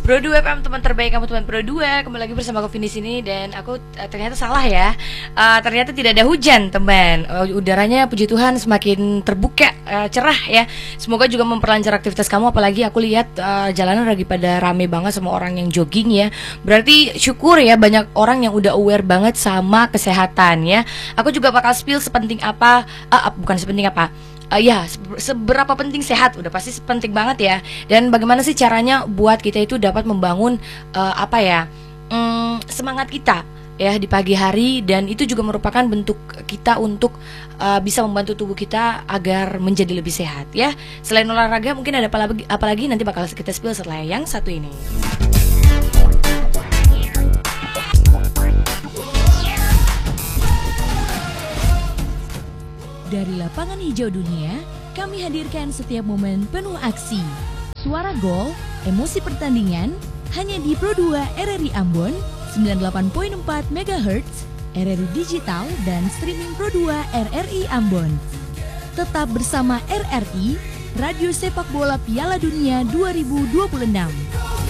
Pro 2 FM, teman terbaik kamu, teman Pro 2. Kembali lagi bersama aku Vini sini. Dan aku ternyata salah ya. Ternyata tidak ada hujan, teman. Udaranya puji Tuhan semakin terbuka, cerah ya. Semoga juga memperlancar aktivitas kamu. Apalagi aku lihat jalanan lagi pada rame banget sama orang yang jogging ya. Berarti syukur ya, banyak orang yang udah aware banget sama kesehatan ya. Aku juga bakal spill sepenting apa, bukan sepenting apa, seberapa penting sehat, udah pasti penting banget ya. Dan bagaimana sih caranya buat kita itu dapat membangun semangat kita ya di pagi hari. Dan itu juga merupakan bentuk kita untuk bisa membantu tubuh kita agar menjadi lebih sehat ya. Selain olahraga, mungkin ada apalagi nanti bakal kita spill setelah yang satu ini. Dari lapangan hijau dunia, kami hadirkan setiap momen penuh aksi. Suara gol, emosi pertandingan, hanya di Pro 2 RRI Ambon, 98.4 MHz, RRI Digital, dan streaming Pro 2 RRI Ambon. Tetap bersama RRI, Radio Sepak Bola Piala Dunia 2026.